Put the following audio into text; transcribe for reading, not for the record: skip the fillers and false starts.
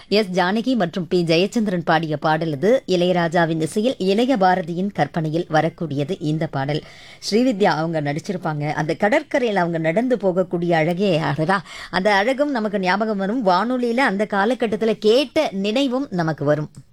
S Janaki மற்றும் B Jayachandran பாடிய பாடல் இது. இளையராஜாவின் இசையில் இளைய பாரதியின் கற்பனையில் வரக்கூடியது இந்த பாடல். ஸ்ரீவித்யா அவங்க நடிச்சிருப்பாங்க. அந்த கடற்கரையில் அவங்க நடந்து போகக்கூடிய அழகே அழகா, அந்த அழகும் நமக்கு ஞாபகம் வரும். வானொலியில அந்த காலகட்டத்தில் கேட்ட நினைவும் நமக்கு வரும்.